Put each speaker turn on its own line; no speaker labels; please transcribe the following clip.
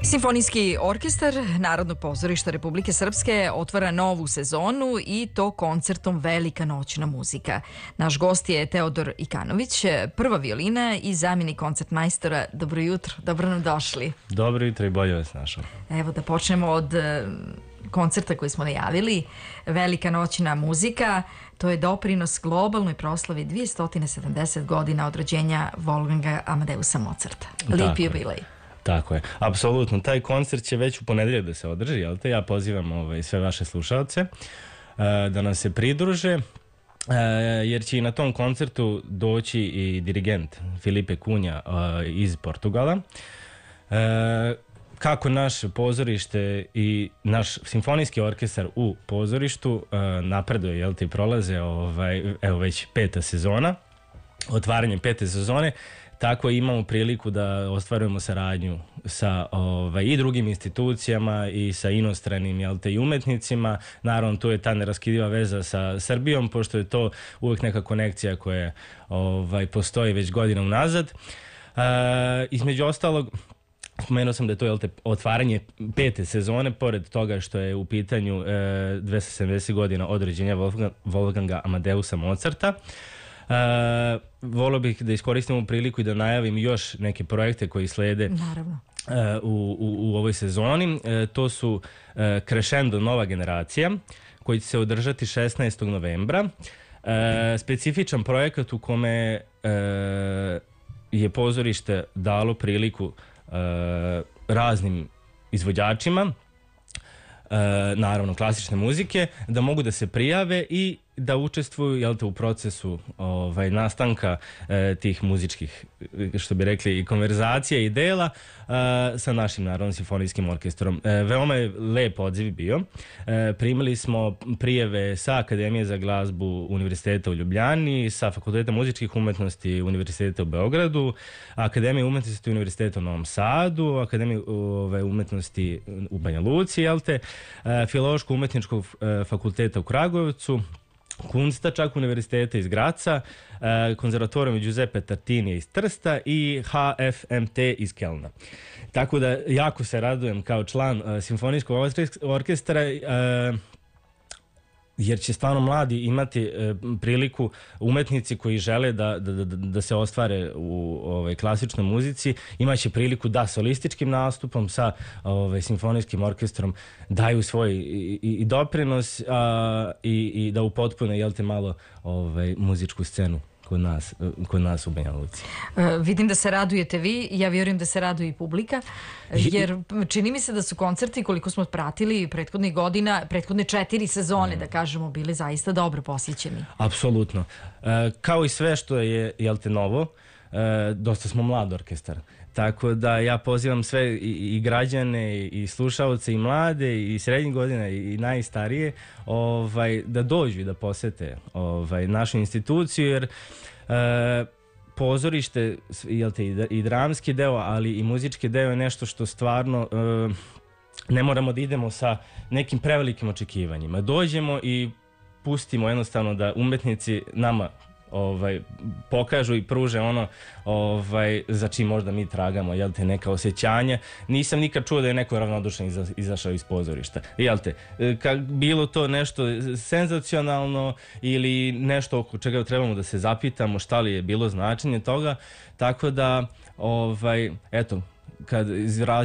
Simfonijski orkestar Narodnog pozorišta Republike Srpske otvara novu sezonu i to koncertom Velika noćna muzika. Naš gost je Teodor Ikanović, prva violina i zamjenik koncertmajstora. Dobro jutro, dobro nam došli.
Dobro jutro i bolje vas našao.
Evo da počnemo od koncerta koji smo najavili. Velika noćna muzika, to je doprinos globalnoj proslavi 270 godina od rođenja Wolfganga Amadeusa Mozarta. Lep jubilej.
Tako je, apsolutno. Taj koncert će već u ponedeljak da se održi, jel te? Ja pozivam sve vaše slušalce da nas se pridruže, jer će i na tom koncertu doći i dirigent Filipe Cunha iz Portugala. Kako naše pozorište i naš simfonijski orkestar u pozorištu napreduje, jel te, i prolaze evo već 5. sezona, otvaranje 5. sezone, tako imamo priliku da ostvarujemo saradnju sa i drugim institucijama i sa inostranim, jel te, i umetnicima. Naravno, tu je ta neraskidiva veza sa Srbijom, pošto je to uvijek neka konekcija koja postoji već godina unazad. Između ostalog, spomenuo sam da je to, jel te, otvaranje 5. sezone, pored toga što je u pitanju 270 godina od rođenja Wolfganga Amadeusa Mozarta. Volio bih da iskoristim ovu priliku i da najavim još neke projekte koji slede u ovoj sezoni. To su Crescendo Nova generacija, koji će se održati 16. novembra. Specifičan projekat u kome je pozorište dalo priliku raznim izvođačima, naravno klasične muzike, da mogu da se prijave i da učestvuju, jel te, u procesu nastanka tih muzičkih, što bi rekli, i konverzacija i dela sa našim Narodnim simfonijskim orkestrom. Veoma je lep odziv bio. Primili smo prijeve sa Akademije za glazbu Univerziteta u Ljubljani, sa Fakulteta muzičkih umetnosti Univerziteta u Beogradu, Akademije umetnosti Univerziteta u Novom Sadu, Akademije umetnosti u Banja Luci, jel te, Filološko-umetničkog fakulteta u Kragujevcu, Kunsta čak univerziteta iz Graca, konzervatorijum Giuseppe Tartini iz Trsta i HFMT iz Kelna. Tako da jako se radujem kao član simfonijskog orkestra, jer će stvarno mladi imati priliku, umetnici koji žele da se ostvare u klasičnoj muzici, imaće priliku da solističkim nastupom sa simfonijskim orkestrom daju svoj i doprinos i da upotpune, jel te, malo muzičku scenu kod nas u Banja Luci.
Vidim da se radujete vi, ja vjerujem da se raduje i publika, jer čini mi se da su koncerti, koliko smo pratili prethodnih godina, prethodne 4 sezone, da kažemo, bili zaista dobro posjećeni.
Apsolutno. Kao i sve što je, jel te, novo, dosta smo mlad orkestar. Tako da ja pozivam sve i građane i slušaoce i mlade i srednjih godina i najstarije da dođu i da posete našu instituciju, jer pozorište, jel te, i dramski deo, ali i muzički deo je nešto što stvarno ne moramo da idemo sa nekim prevelikim očekivanjima. Dođemo i pustimo jednostavno da umetnici nama pokažu i pruže ono za čim možda mi tragamo, jel te, neka osjećanja. Nisam nikad čuo da je neko ravnodušan izašao iz pozorišta, jel te, bilo to nešto senzacionalno ili nešto oko čega trebamo da se zapitamo šta li je bilo značenje toga, tako da eto, kad